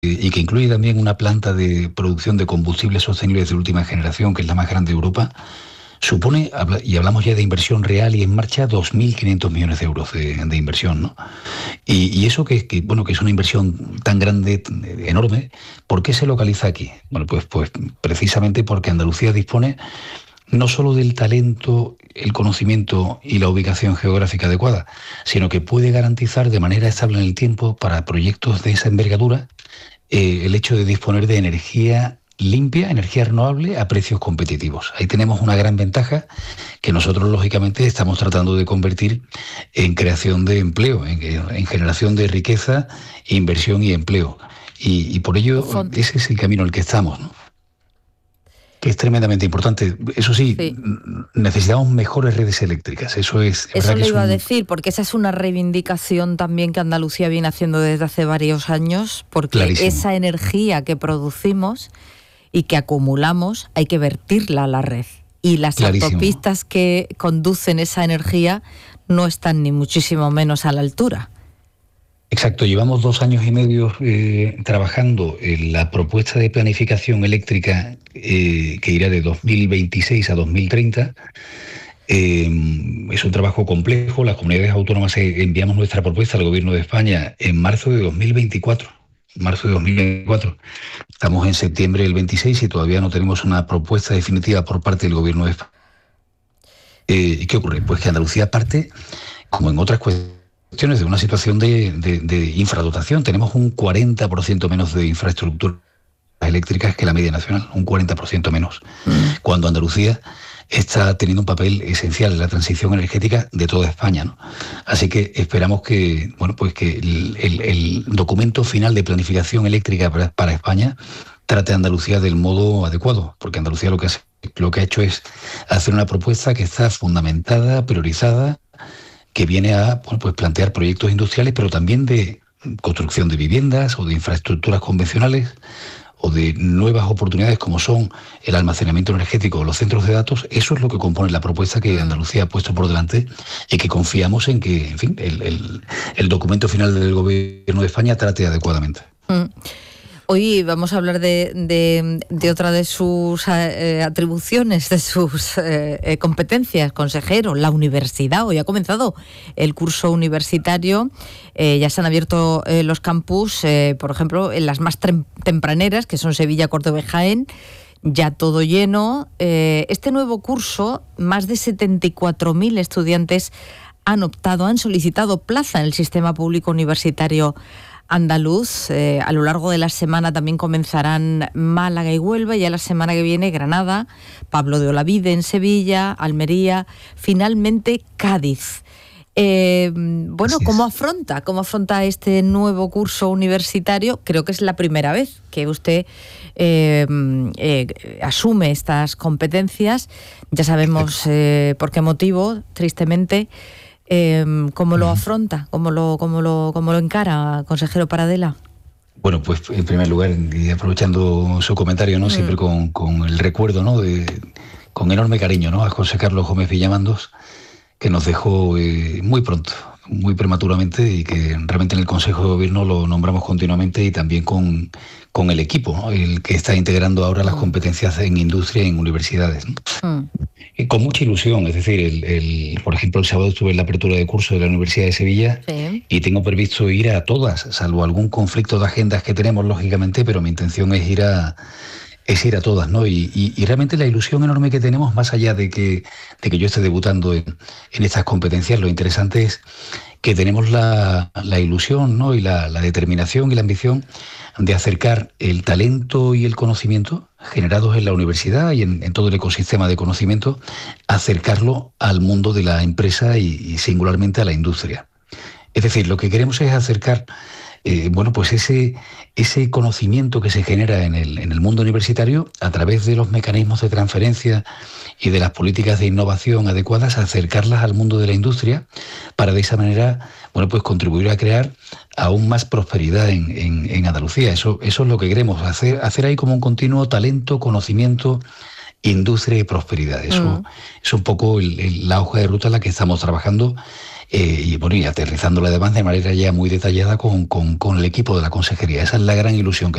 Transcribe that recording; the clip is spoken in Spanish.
y que incluye también una planta de producción de combustibles sostenibles de última generación, que es la más grande de Europa, supone, y hablamos ya de inversión real y en marcha, 2.500 millones de euros de inversión, ¿no? Y eso bueno, que es una inversión tan grande, enorme, ¿por qué se localiza aquí? Bueno, pues precisamente porque Andalucía dispone no solo del talento, el conocimiento y la ubicación geográfica adecuada, sino que puede garantizar de manera estable en el tiempo para proyectos de esa envergadura el hecho de disponer de energía limpia, energía renovable a precios competitivos. Ahí tenemos una gran ventaja que nosotros, lógicamente, estamos tratando de convertir en creación de empleo, en generación de riqueza, inversión y empleo. Y por ello, ese es el camino en el que estamos, ¿no? Que es tremendamente importante. Eso sí, necesitamos mejores redes eléctricas. Eso le iba a decir, porque esa es una reivindicación también que Andalucía viene haciendo desde hace varios años, porque clarísimo, esa energía que producimos y que acumulamos hay que vertirla a la red. Y las autopistas que conducen esa energía no están ni muchísimo menos a la altura. Exacto, llevamos 2 años y medio trabajando en la propuesta de planificación eléctrica que irá de 2026 a 2030. Es un trabajo complejo. Las comunidades autónomas enviamos nuestra propuesta al Gobierno de España en marzo de 2024. Estamos en septiembre del 26 y todavía no tenemos una propuesta definitiva por parte del Gobierno de España. ¿Qué ocurre? Pues que Andalucía parte, como en otras cuestiones, de una situación de infradotación. Tenemos un 40% menos de infraestructuras eléctricas que la media nacional, un 40% menos. Cuando Andalucía está teniendo un papel esencial en la transición energética de toda España, ¿no? Así que esperamos que, bueno, pues que el documento final de planificación eléctrica para España trate a Andalucía del modo adecuado, porque Andalucía lo que ha hecho es hacer una propuesta que está fundamentada, priorizada, que viene a pues plantear proyectos industriales, pero también de construcción de viviendas o de infraestructuras convencionales o de nuevas oportunidades como son el almacenamiento energético o los centros de datos. Eso es lo que compone la propuesta que Andalucía ha puesto por delante y que confiamos en que, en fin, el documento final del Gobierno de España trate adecuadamente. Hoy vamos a hablar de otra de sus atribuciones, de sus competencias, consejero, la universidad. Hoy ha comenzado el curso universitario, ya se han abierto los campus, por ejemplo, en las más tempraneras, que son Sevilla, Córdoba y Jaén, ya todo lleno. Este nuevo curso, más de 74.000 estudiantes han solicitado plaza en el sistema público universitario andaluz. A lo largo de la semana también comenzarán Málaga y Huelva, y ya la semana que viene Granada, Pablo de Olavide en Sevilla, Almería, finalmente Cádiz. Bueno, ¿cómo afronta este nuevo curso universitario? Creo que es la primera vez que usted asume estas competencias. Ya sabemos por qué motivo, tristemente. ¿Cómo lo afronta? ¿Cómo lo encara, consejero Paradela? Bueno, pues en primer lugar, y aprovechando su comentario, ¿no? Siempre con el recuerdo, ¿no? Con enorme cariño, ¿no? A José Carlos Gómez Villamandos, que nos dejó muy pronto, muy prematuramente, y que realmente en el Consejo de Gobierno lo nombramos continuamente, y también con el equipo, ¿no? El que está integrando ahora las competencias en industria y en universidades, ¿no? Y con mucha ilusión. Es decir, por ejemplo, el sábado estuve en la apertura de curso de la Universidad de Sevilla, y tengo previsto ir a todas, salvo algún conflicto de agendas que tenemos, lógicamente, pero mi intención es ir a todas, ¿no? Y realmente la ilusión enorme que tenemos, más allá de que yo esté debutando en estas competencias, lo interesante es que tenemos la ilusión, ¿no? Y la determinación y la ambición de acercar el talento y el conocimiento generados en la universidad y en todo el ecosistema de conocimiento, acercarlo al mundo de la empresa y singularmente a la industria. Es decir, lo que queremos es acercar pues ese conocimiento que se genera en el mundo universitario a través de los mecanismos de transferencia y de las políticas de innovación adecuadas, acercarlas al mundo de la industria para de esa manera, pues contribuir a crear aún más prosperidad en Andalucía. Eso es lo que queremos, hacer ahí como un continuo talento, conocimiento, industria y prosperidad. Eso es un poco la hoja de ruta en la que estamos trabajando, y bueno, y aterrizándola además de manera ya muy detallada con el equipo de la consejería. Esa es la gran ilusión que